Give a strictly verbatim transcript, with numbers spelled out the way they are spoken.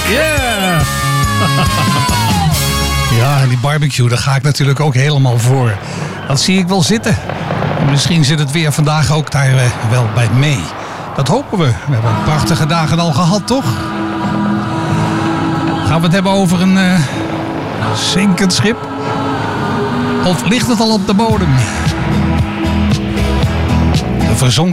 Yeah! Ja, die barbecue, daar ga ik natuurlijk ook helemaal voor. Dat zie ik wel zitten. Misschien zit het weer vandaag ook daar uh, wel bij mee. Dat hopen we. We hebben prachtige dagen al gehad, toch? Gaan we het hebben over een uh, zinkend schip? Of ligt het al op de bodem? De verzonken